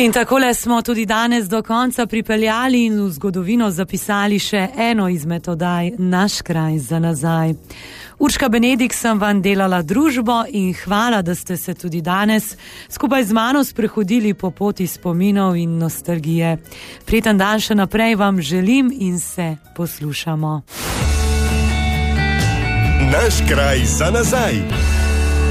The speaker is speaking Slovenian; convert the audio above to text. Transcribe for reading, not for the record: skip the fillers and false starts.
In takole smo tudi danes do konca pripeljali in v zgodovino zapisali še eno izmed oddaj Naš kraj za nazaj. Urška Benedikt sem vam delala družbo in hvala, da ste se tudi danes skupaj z mano sprehodili po poti spominov in nostalgije. Prijeten dan še naprej vam želim in se poslušamo. Naš kraj za nazaj.